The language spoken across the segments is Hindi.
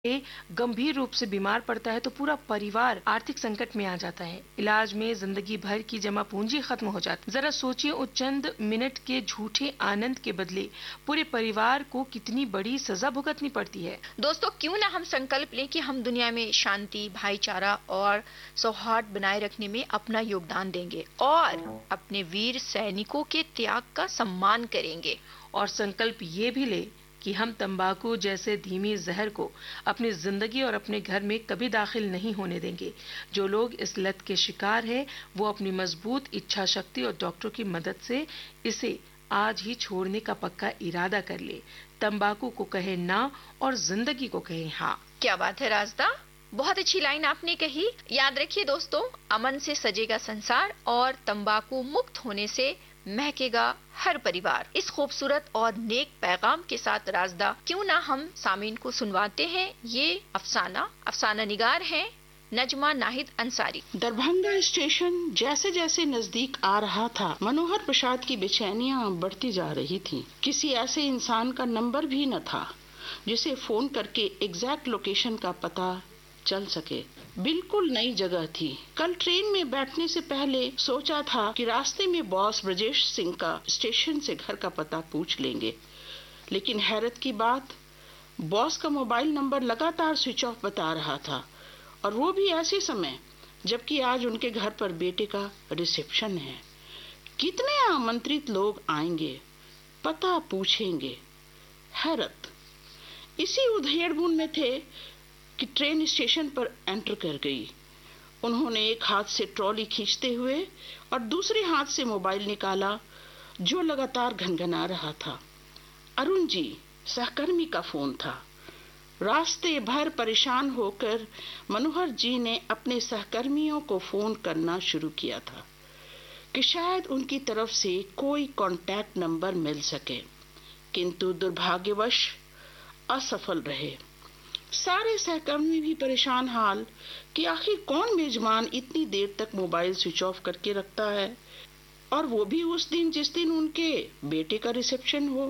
गंभीर रूप से बीमार पड़ता है तो पूरा परिवार आर्थिक संकट में आ जाता है। इलाज में जिंदगी भर की जमा पूंजी खत्म हो जाती है। जरा सोचिए, उस चंद मिनट के झूठे आनंद के बदले पूरे परिवार को कितनी बड़ी सजा भुगतनी पड़ती है। दोस्तों, क्यों ना हम संकल्प लें कि हम दुनिया में शांति, भाईचारा और सौहार्द बनाए रखने में अपना योगदान देंगे और अपने वीर सैनिकों के त्याग का सम्मान करेंगे। और संकल्प ये भी ले कि हम तंबाकू जैसे धीमी जहर को अपनी जिंदगी और अपने घर में कभी दाखिल नहीं होने देंगे। जो लोग इस लत के शिकार हैं, वो अपनी मजबूत इच्छा शक्ति और डॉक्टरों की मदद से इसे आज ही छोड़ने का पक्का इरादा कर ले। तंबाकू को कहे ना और जिंदगी को कहे हाँ। क्या बात है राजदा, बहुत अच्छी लाइन आपने कही। याद रखिए दोस्तों, अमन से सजेगा संसार और तंबाकू मुक्त होने से महकेगा हर परिवार। इस खूबसूरत और नेक पैगाम के साथ राजदा, क्यों ना हम सामीन को सुनवाते हैं ये अफसाना निगार हैं नजमा नाहिद अंसारी। दरभंगा स्टेशन जैसे जैसे नजदीक आ रहा था, मनोहर प्रसाद की बेचैनियां बढ़ती जा रही थीं। किसी ऐसे इंसान का नंबर भी न था जिसे फोन करके एग्जैक्ट लोकेशन का पता चल सके। बिल्कुल नई जगह थी। कल ट्रेन में बैठने से पहले सोचा था कि रास्ते में बॉस ब्रजेश सिंह का स्टेशन से घर का पता पूछ लेंगे, लेकिन हैरत की बात, बॉस का मोबाइल नंबर लगातार स्विच ऑफ बता रहा था, और वो भी ऐसे समय जबकि आज उनके घर पर बेटे का रिसेप्शन है। कितने आमंत्रित लोग आएंगे, पता पूछेंगे। हैरत। इसी उधेड़-बुन में थे कि ट्रेन स्टेशन पर एंटर कर गई। उन्होंने एक हाथ से ट्रॉली खींचते हुए और दूसरे हाथ से मोबाइल निकाला जो लगातार घनघना रहा था। अरुण जी, सहकर्मी का फोन था। रास्ते भर परेशान होकर मनोहर जी ने अपने सहकर्मियों को फोन करना शुरू किया था कि शायद उनकी तरफ से कोई कांटेक्ट नंबर मिल सके, किंतु दुर्भाग्यवश असफल रहे। सारे सहकर्मी भी परेशान हाल कि आखिर कौन मेजबान इतनी देर तक मोबाइल स्विच ऑफ करके रखता है, और वो भी उस दिन जिस दिन उनके बेटे का रिसेप्शन हो।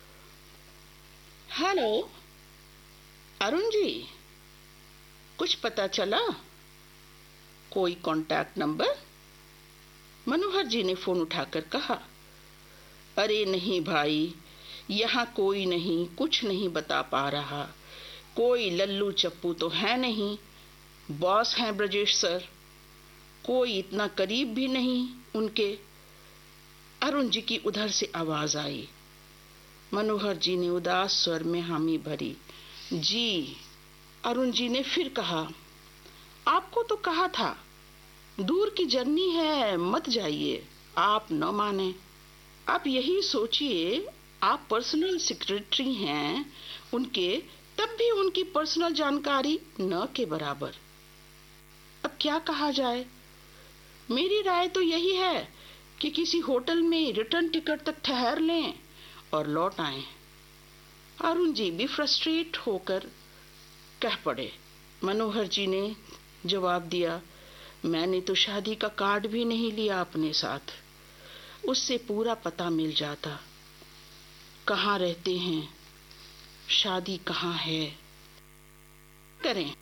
हेलो अरुण जी, कुछ पता चला? कोई कांटेक्ट नंबर? मनोहर जी ने फोन उठाकर कहा। अरे नहीं भाई, यहाँ कोई नहीं, कुछ नहीं बता पा रहा। कोई लल्लू चप्पू तो है नहीं, बॉस हैं ब्रजेश सर, कोई इतना करीब भी नहीं उनके। अरुण जी की उधर से आवाज आई। मनोहर जी ने उदास स्वर में हामी भरी। जी। अरुण जी ने फिर कहा, आपको तो कहा था दूर की जर्नी है, मत जाइए। आप न माने। आप यही सोचिए, आप पर्सनल सेक्रेटरी हैं उनके, तब भी उनकी पर्सनल जानकारी न के बराबर। अब क्या कहा जाए? मेरी राय तो यही है कि किसी होटल में रिटर्न टिकट तक ठहर लें और लौट आएं। अरुण जी भी फ्रस्ट्रेट होकर कह पड़े। मनोहर जी ने जवाब दिया, मैंने तो शादी का कार्ड भी नहीं लिया अपने साथ, उससे पूरा पता मिल जाता। कहाँ रहते हैं, शादी कहाँ है, करें?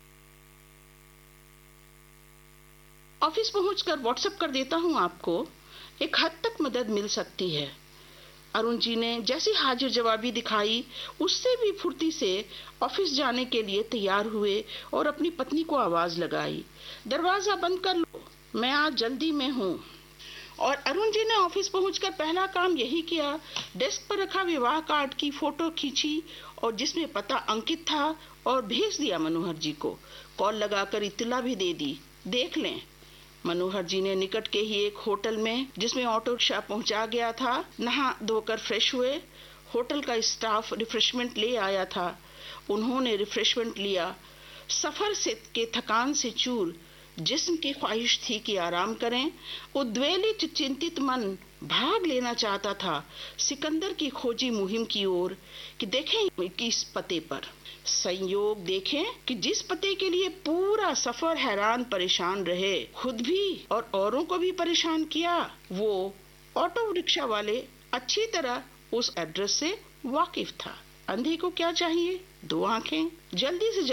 ऑफिस पहुंचकर व्हाट्सएप कर देता हूं आपको, एक हद तक मदद मिल सकती है। अरुण जी ने जैसी हाजिर जवाबी दिखाई, उससे भी फुर्ती से ऑफिस जाने के लिए तैयार हुए और अपनी पत्नी को आवाज लगाई, दरवाजा बंद कर लो, मैं आज जल्दी में हूँ। और अरुण जी ने ऑफिस पहुंचकर पहला काम यही किया, डेस्क पर रखा विवाह कार्ड की फोटो खींची और जिसमें पता अंकित था और भेज दिया मनोहर जी को। कॉल लगाकर इत्तला भी दे दी, देख लें। मनोहर जी ने निकट के ही एक होटल में, जिसमें ऑटो रिक्शा पहुंचा गया था, नहा धोकर फ्रेश हुए। होटल का स्टाफ रिफ्रेशमेंट ले आया था, उन्होंने रिफ्रेशमेंट लिया। सफर से के थकान से चूर जिस्म की ख्वाहिश थी कि आराम करें। उद्वेलित चिंतित मन भाग लेना चाहता था सिकंदर की खोजी मुहिम की ओर कि देखें किस पते पर। संयोग देखें कि जिस पते के लिए पूरा सफर हैरान परेशान रहे, खुद भी और औरों को भी परेशान किया, वो ऑटो रिक्शा वाले अच्छी तरह उस एड्रेस से वाकिफ था। अंधे को क्या चाहिए? दो आंखें। जल्दी से